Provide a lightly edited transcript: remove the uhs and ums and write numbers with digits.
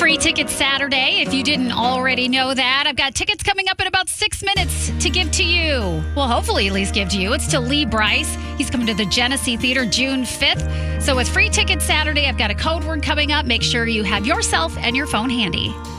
Free Tickets Saturday, if you didn't already know that. I've got tickets coming up in about 6 minutes to give to you. Well, hopefully at least give to you. It's to Lee Brice. He's coming to the Genesee Theater June 5th. So with Free Tickets Saturday, I've got a code word coming up. Make sure you have yourself and your phone handy.